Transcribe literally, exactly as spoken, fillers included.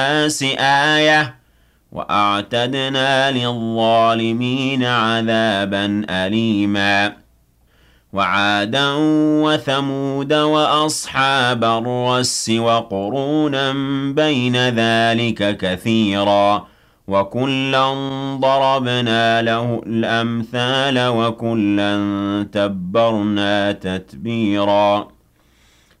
الناس آية وأعتدنا للظالمين عذابا أليما وعادا وثمود وأصحاب الرس وقرونا بين ذلك كثيرا وكلا ضربنا له الأمثال وكلا تبرنا تتبيرا